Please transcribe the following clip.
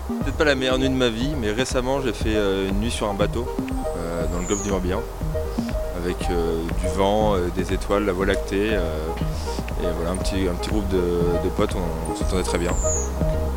Peut-être pas la meilleure nuit de ma vie, mais récemment j'ai fait une nuit sur un bateau dans le golfe du Morbihan avec du vent, des étoiles, la Voie lactée et voilà un petit groupe de potes, on s'entendait très bien.